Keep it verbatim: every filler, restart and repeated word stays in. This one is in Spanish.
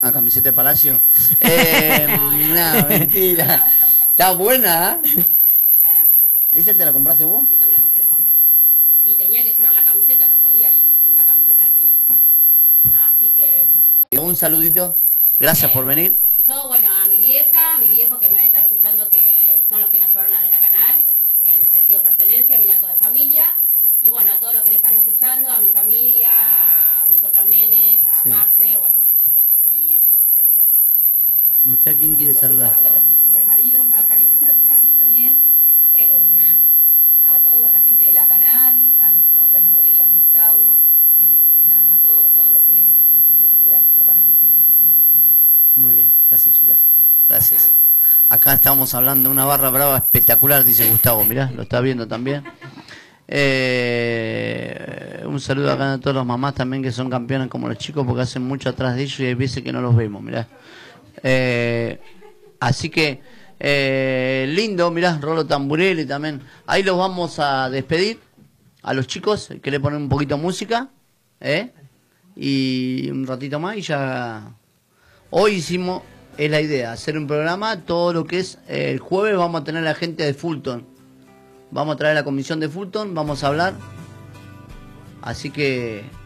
Una camiseta de Palacio. Eh, no, mentira. Está buena, ¿eh? ¿Esa te la compraste vos? Esta me la compré yo. Y tenía que llevar la camiseta, no podía ir sin la camiseta del pincho. Así que... Un saludito. Gracias eh, por venir. Yo, bueno, a mi vieja, a mi viejo que me van a estar escuchando, que son los que nos llevaron a De la Canal, en sentido de pertenencia, viene algo de familia. Y bueno, a todos los que le están escuchando, a mi familia, a mis otros nenes, a Sí. Marce, bueno. Y... ¿Usted a quién quiere saludar? A mi marido, mi hija que me está mirando también, eh, a toda la gente de la canal, a los profes, a Nahuela, a Gustavo, eh, nada, a todos, todos los que eh, pusieron un granito para que este viaje sea muy lindo. Muy bien, gracias chicas. Gracias. Acá estamos hablando de una barra brava espectacular, dice Gustavo, mirá, lo está viendo también. Eh, un saludo acá a todas las mamás también que son campeonas como los chicos, porque hacen mucho atrás de ellos y hay veces que no los vemos, mirá. Eh, así que eh, lindo, mirá, Rolo Tamburelli también. Ahí los vamos a despedir a los chicos, que le ponen un poquito de música, ¿eh? Y un ratito más y ya. Hoy hicimos, es la idea, hacer un programa, todo lo que es eh, el jueves vamos a tener a la gente de Fulton. Vamos a traer a la comisión de Fulton, vamos a hablar. Así que